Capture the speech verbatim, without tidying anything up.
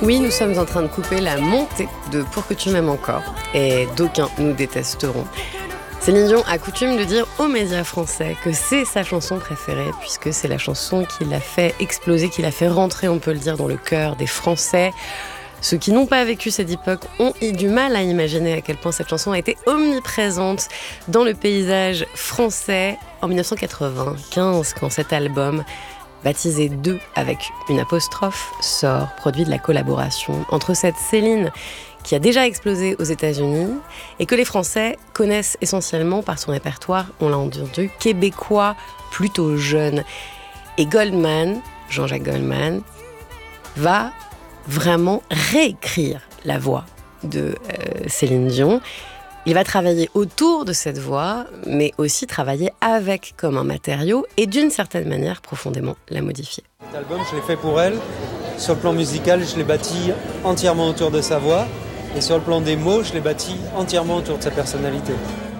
Oui, nous sommes en train de couper la montée de Pour que tu m'aimes encore, et d'aucuns nous détesteront. Céline Dion a coutume de dire aux médias français que c'est sa chanson préférée, puisque c'est la chanson qui l'a fait exploser, qui l'a fait rentrer, on peut le dire, dans le cœur des Français. Ceux qui n'ont pas vécu cette époque ont eu du mal à imaginer à quel point cette chanson a été omniprésente dans le paysage français en dix-neuf cent quatre-vingt-quinze, quand cet album, baptisé deux avec une apostrophe, sort, produit de la collaboration entre cette Céline qui a déjà explosé aux États-Unis et que les Français connaissent essentiellement par son répertoire, on l'a entendu, québécois plutôt jeune. Et Goldman, Jean-Jacques Goldman, va vraiment réécrire la voix de euh, Céline Dion. Il va travailler autour de cette voix, mais aussi travailler avec comme un matériau et d'une certaine manière profondément la modifier. Cet album, je l'ai fait pour elle. Sur le plan musical, je l'ai bâti entièrement autour de sa voix. Et sur le plan des mots, je l'ai bâti entièrement autour de sa personnalité.